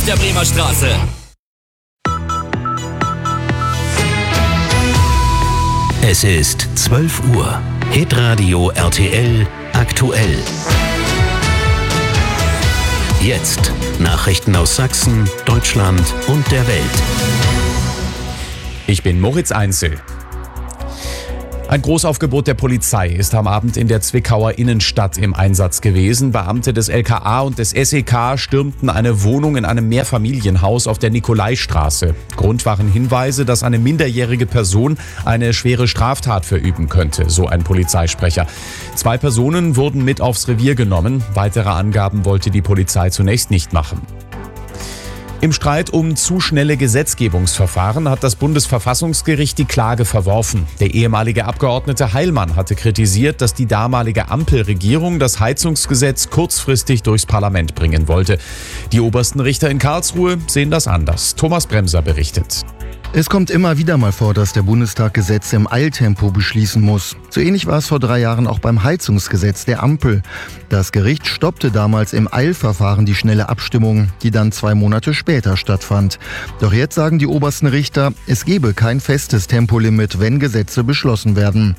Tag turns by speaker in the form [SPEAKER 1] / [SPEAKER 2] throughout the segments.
[SPEAKER 1] Der Bremer Straße.
[SPEAKER 2] Es ist 12 Uhr. Hitradio RTL aktuell. Jetzt Nachrichten aus Sachsen, Deutschland und der Welt.
[SPEAKER 3] Ich bin Moritz Einzel. Ein Großaufgebot der Polizei ist am Abend in der Zwickauer Innenstadt im Einsatz gewesen. Beamte des LKA und des SEK stürmten eine Wohnung in einem Mehrfamilienhaus auf der Nikolaistraße. Grund waren Hinweise, dass eine minderjährige Person eine schwere Straftat verüben könnte, so ein Polizeisprecher. 2 Personen wurden mit aufs Revier genommen. Weitere Angaben wollte die Polizei zunächst nicht machen. Im Streit um zu schnelle Gesetzgebungsverfahren hat das Bundesverfassungsgericht die Klage verworfen. Der ehemalige Abgeordnete Heilmann hatte kritisiert, dass die damalige Ampelregierung das Heizungsgesetz kurzfristig durchs Parlament bringen wollte. Die obersten Richter in Karlsruhe sehen das anders. Thomas Bremser berichtet.
[SPEAKER 4] Es kommt immer wieder mal vor, dass der Bundestag Gesetze im Eiltempo beschließen muss. So ähnlich war es vor 3 Jahren auch beim Heizungsgesetz der Ampel. Das Gericht stoppte damals im Eilverfahren die schnelle Abstimmung, die dann 2 Monate später stattfand. Doch jetzt sagen die obersten Richter, es gebe kein festes Tempolimit, wenn Gesetze beschlossen werden.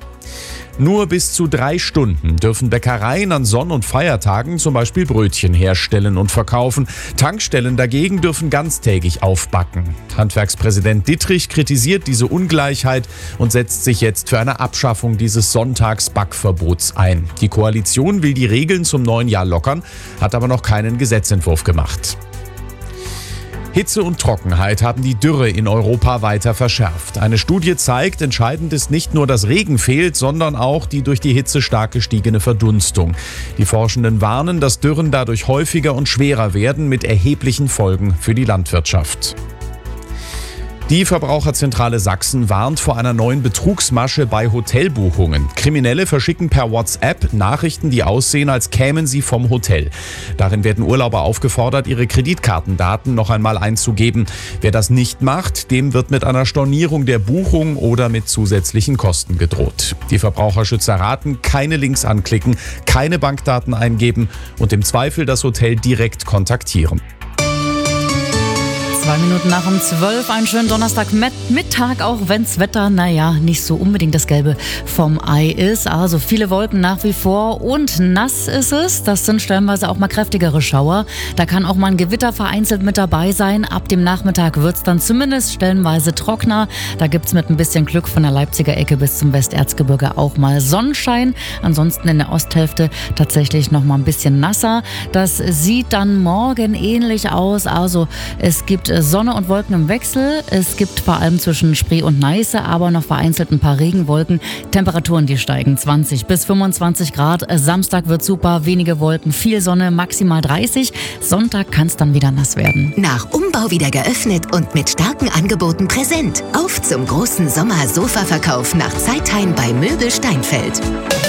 [SPEAKER 3] Nur bis zu 3 Stunden dürfen Bäckereien an Sonn- und Feiertagen zum Beispiel Brötchen herstellen und verkaufen. Tankstellen dagegen dürfen ganztägig aufbacken. Handwerkspräsident Dittrich kritisiert diese Ungleichheit und setzt sich jetzt für eine Abschaffung dieses Sonntagsbackverbots ein. Die Koalition will die Regeln zum neuen Jahr lockern, hat aber noch keinen Gesetzentwurf gemacht. Hitze und Trockenheit haben die Dürre in Europa weiter verschärft. Eine Studie zeigt, entscheidend ist nicht nur, dass Regen fehlt, sondern auch die durch die Hitze stark gestiegene Verdunstung. Die Forschenden warnen, dass Dürren dadurch häufiger und schwerer werden, mit erheblichen Folgen für die Landwirtschaft. Die Verbraucherzentrale Sachsen warnt vor einer neuen Betrugsmasche bei Hotelbuchungen. Kriminelle verschicken per WhatsApp Nachrichten, die aussehen, als kämen sie vom Hotel. Darin werden Urlauber aufgefordert, ihre Kreditkartendaten noch einmal einzugeben. Wer das nicht macht, dem wird mit einer Stornierung der Buchung oder mit zusätzlichen Kosten gedroht. Die Verbraucherschützer raten, keine Links anklicken, keine Bankdaten eingeben und im Zweifel das Hotel direkt kontaktieren.
[SPEAKER 5] 2 Minuten nach um 12, einen schönen Donnerstagmittag, auch wenn's Wetter, nicht so unbedingt das Gelbe vom Ei ist. Also viele Wolken nach wie vor und nass ist es. Das sind stellenweise auch mal kräftigere Schauer. Da kann auch mal ein Gewitter vereinzelt mit dabei sein. Ab dem Nachmittag wird's dann zumindest stellenweise trockener. Da gibt's mit ein bisschen Glück von der Leipziger Ecke bis zum Westerzgebirge auch mal Sonnenschein. Ansonsten in der Osthälfte tatsächlich noch mal ein bisschen nasser. Das sieht dann morgen ähnlich aus. Also es gibt Sonne und Wolken im Wechsel. Es gibt vor allem zwischen Spree und Neiße aber noch vereinzelt ein paar Regenwolken. Temperaturen, die steigen 20 bis 25 Grad. Samstag wird super, wenige Wolken, viel Sonne, maximal 30. Sonntag kann es dann wieder nass werden.
[SPEAKER 6] Nach Umbau wieder geöffnet und mit starken Angeboten präsent. Auf zum großen Sommer-Sofa-Verkauf nach Zeitheim bei Möbel Steinfeld.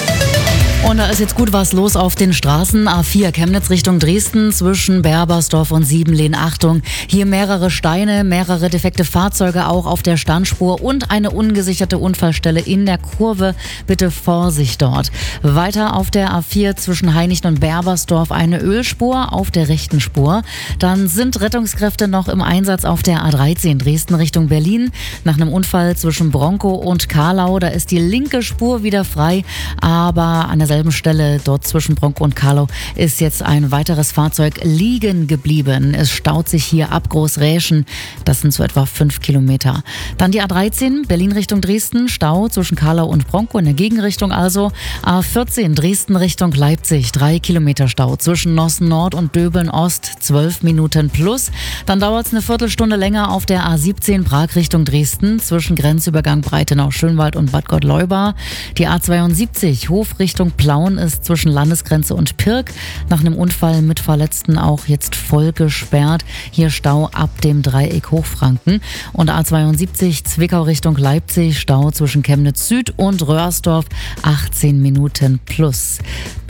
[SPEAKER 5] Und da ist jetzt gut was los auf den Straßen. A4 Chemnitz Richtung Dresden zwischen Berbersdorf und Siebenlehn. Achtung, hier mehrere Steine, mehrere defekte Fahrzeuge auch auf der Standspur und eine ungesicherte Unfallstelle in der Kurve. Bitte Vorsicht dort. Weiter auf der A4 zwischen Hainichen und Berbersdorf eine Ölspur auf der rechten Spur. Dann sind Rettungskräfte noch im Einsatz auf der A13 Dresden Richtung Berlin. Nach einem Unfall zwischen Bronkow und Karlau, da ist die linke Spur wieder frei, aber an derselben Stelle, dort zwischen Bronkow und Karlau, ist jetzt ein weiteres Fahrzeug liegen geblieben. Es staut sich hier ab Großräschen. Das sind so etwa 5 Kilometer. Dann die A13, Berlin Richtung Dresden, Stau zwischen Karlau und Bronkow in der Gegenrichtung also. A14, Dresden Richtung Leipzig, 3 Kilometer Stau zwischen Nossen Nord und Döbeln Ost, 12 Minuten plus. Dann dauert es eine Viertelstunde länger auf der A17, Prag Richtung Dresden, zwischen Grenzübergang Breitenau-Schönwald und Bad Gottleuba. Die A72, Hof Richtung Plauen ist zwischen Landesgrenze und Pirk nach einem Unfall mit Verletzten auch jetzt voll gesperrt. Hier Stau ab dem Dreieck Hochfranken. Und A72 Zwickau Richtung Leipzig, Stau zwischen Chemnitz Süd und Röhrsdorf, 18 Minuten plus.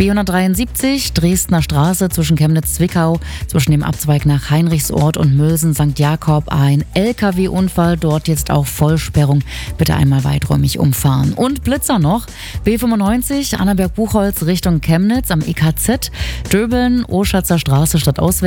[SPEAKER 5] B173 Dresdner Straße zwischen Chemnitz-Zwickau, zwischen dem Abzweig nach Heinrichsort und Mülsen-St. Jakob ein LKW-Unfall, dort jetzt auch Vollsperrung. Bitte einmal weiträumig umfahren. Und Blitzer noch, B95 Annaberg-Buchholz Richtung Chemnitz am EKZ, Döbeln, Oschatzer Straße statt Auswärts.